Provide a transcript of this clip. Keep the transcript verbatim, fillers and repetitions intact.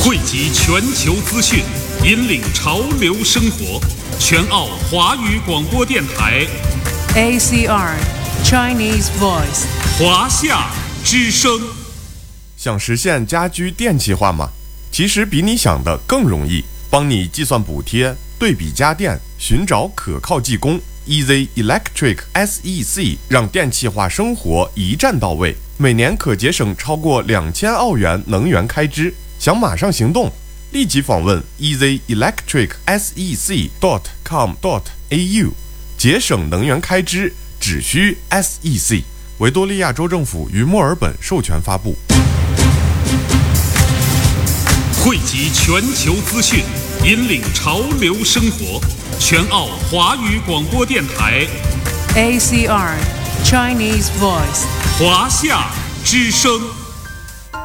汇集全球资讯，引领潮流生活。全澳华语广播电台 A C R Chinese Voice 华夏之声。 想实现家居电气化吗？其实比你想的更容易，帮你计算补贴，对比家电，寻找可靠技工。E Z Electric S E C 让电气化生活一站到位，每年可节省超过两千澳元能源开支。想马上行动，立即访问 E Z Electric S E C dot com dot A U， 节省能源开支只需 S E C。维多利亚州政府于墨尔本授权发布。 汇集全球资讯，引领潮流生活。全澳华语广播电台 A C R Chinese Voice 华夏之声。